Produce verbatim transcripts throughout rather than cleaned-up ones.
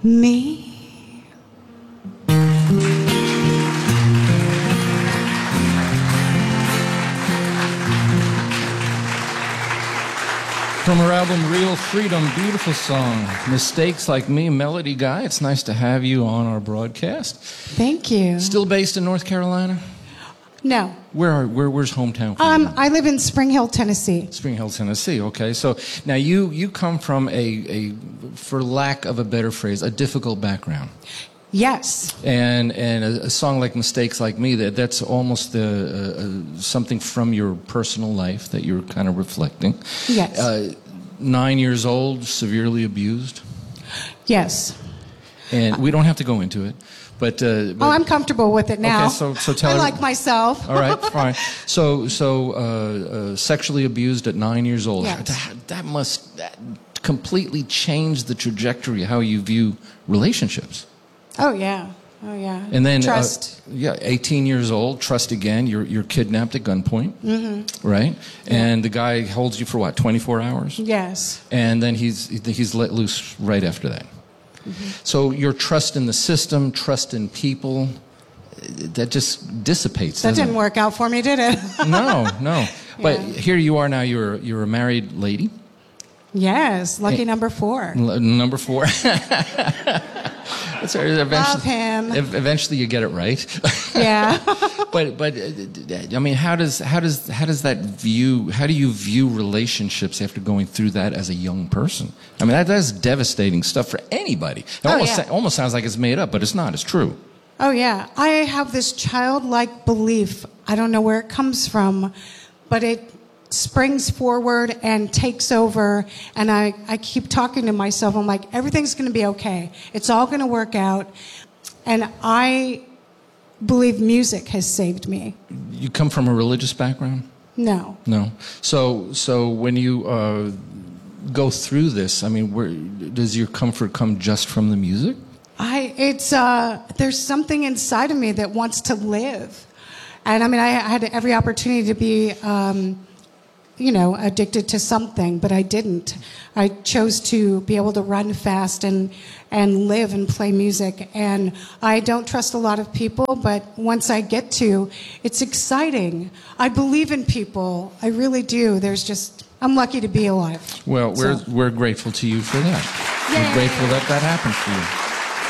Me. From her album Real Freedom, beautiful song, Mistakes Like Me, Melody Guy. It's nice to have you on our broadcast. Thank you. Still based in North Carolina? No. Where are where where's hometown for Um, you? I live in Spring Hill, Tennessee. Spring Hill, Tennessee. Okay, so now you you come from a a for lack of a better phrase, a difficult background. Yes. And and a, a song like Mistakes Like Me, that that's almost a, a, a, something from your personal life that you're kind of reflecting. Yes. Uh, nine years old, severely abused. Yes. And we don't have to go into it, but, uh, but oh, I'm comfortable with it now. Okay, so so tell I her, like myself. All right, fine. So so uh, uh, sexually abused at nine years old. Yes. That, that must that completely change the trajectory of how you view relationships. Oh yeah. Oh yeah. And then trust. Uh, yeah, eighteen years old. Trust again. You're you're kidnapped at gunpoint, mm-hmm. right? Yeah. And the guy holds you for what, twenty-four hours? Yes. And then he's he's let loose right after that. Mm-hmm. So your trust in the system, trust in people, that just dissipates. That didn't it? work out for me, did it? No, no. Yeah. But here you are now. You're you're a married lady. Yes, lucky and, number four. L- number four. It's, eventually, Love him. Eventually, you get it right. Yeah. but but I mean, how does how does how does that view? How do you view relationships after going through that as a young person? I mean, that that's devastating stuff for anybody. It oh, almost yeah. almost sounds like it's made up, but it's not. It's true. Oh yeah, I have this childlike belief. I don't know where it comes from, but it springs forward and takes over, and I, I keep talking to myself. I'm like, everything's going to be okay. It's all going to work out. And I believe music has saved me. You come from a religious background? No. No. So so when you uh, go through this, I mean, where does your comfort come just from the music? I it's uh, there's something inside of me that wants to live, and I mean, I had every opportunity to be. Um, you know, addicted to something, but I didn't. I chose to be able to run fast and and live and play music. And I don't trust a lot of people, but once I get to, it's exciting. I believe in people. I really do. There's just, I'm lucky to be alive. Well, we're so. we're grateful to you for that. Yay. We're grateful that that happened for you.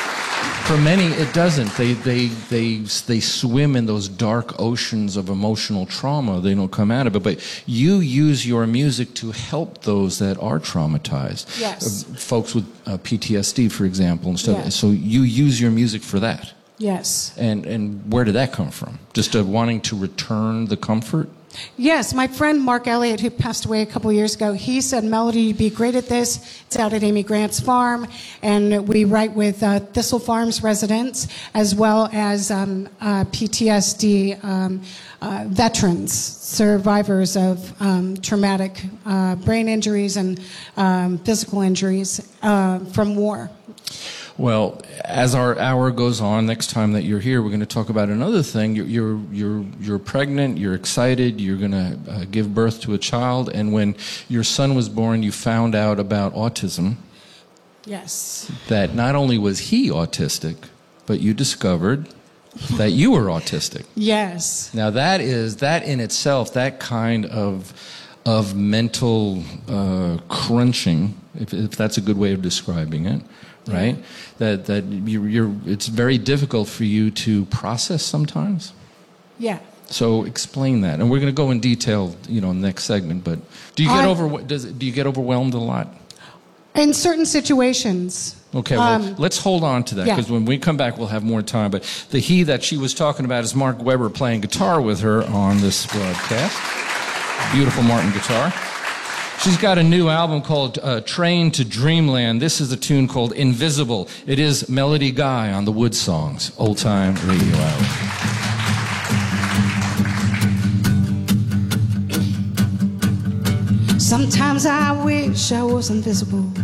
For many, it doesn't. They they they they swim in those dark oceans of emotional trauma. They don't come out of it. But you use your music to help those that are traumatized. Yes. Uh, folks with uh, P T S D, for example, and stuff. Yes. So you use your music for that. Yes. And and where did that come from? Just uh, wanting to return the comfort? Yes, my friend Mark Elliott, who passed away a couple years ago, he said, Melody, you'd be great at this. It's out at Amy Grant's farm, and we write with uh, Thistle Farms residents as well as um, uh, P T S D um, uh, veterans, survivors of um, traumatic uh, brain injuries and um, physical injuries uh, from war. Well, as our hour goes on, next time that you're here, we're going to talk about another thing. You're you're you're, you're pregnant. You're excited. You're going to uh, give birth to a child, and when your son was born, you found out about autism. Yes. That not only was he autistic, but you discovered that you were autistic. Yes. Now that is that in itself, that kind of of mental uh, crunching, if, if that's a good way of describing it. Right, yeah. that that you, you're. It's very difficult for you to process sometimes. Yeah. So explain that, and we're going to go in detail, you know, next segment. But do you get I, over? Does do you get overwhelmed a lot? In certain situations. Okay, well, um, let's hold on to that because yeah. when we come back, we'll have more time. But the he that she was talking about is Mark Webber playing guitar with her on this broadcast. Beautiful Martin guitar. She's got a new album called uh, Train to Dreamland. This is a tune called Invisible. It is Melody Guy on the Wood Songs, Old Time Radio Hour. Sometimes I wish I was invisible.